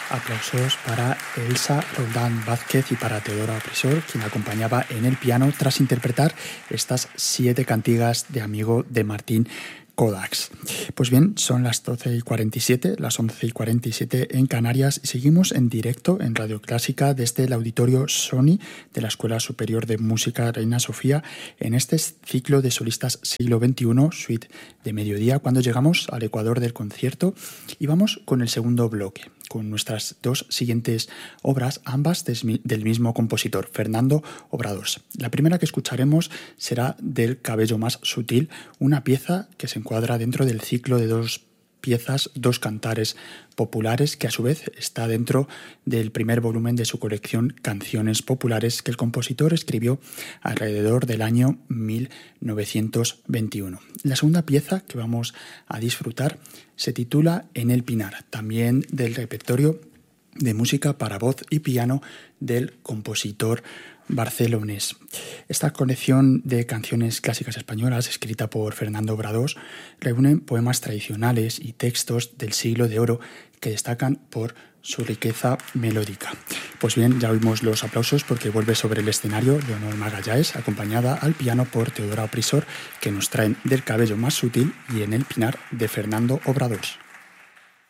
Aplausos para Elsa Roldán Vázquez y para Teodora Opresor, quien acompañaba en el piano tras interpretar estas 7 cantigas de Amigo de Martín Codax. Pues bien, son las 12:47, las 11:47 en Canarias y seguimos en directo en Radio Clásica desde el Auditorio Sony de la Escuela Superior de Música Reina Sofía en este ciclo de solistas siglo XXI, suite de mediodía, cuando llegamos al ecuador del concierto y vamos con el segundo bloque, con nuestras 2 siguientes obras, ambas del mismo compositor, Fernando Obradors. La primera que escucharemos será del Cabello más sutil, una pieza que se encuadra dentro del ciclo de 2 piezas, 2 cantares populares, que a su vez está dentro del primer volumen de su colección Canciones Populares, que el compositor escribió alrededor del año 1921. La segunda pieza que vamos a disfrutar se titula En el Pinar, también del repertorio de música para voz y piano del compositor barcelonés. Esta colección de canciones clásicas españolas, escrita por Fernando Obradors, reúne poemas tradicionales y textos del siglo de oro que destacan por su riqueza melódica. Pues bien, ya oímos los aplausos porque vuelve sobre el escenario Leonor Magalhães, acompañada al piano por Teodora Opresor, que nos traen Del Cabello más sutil y En el Pinar de Fernando Obradors.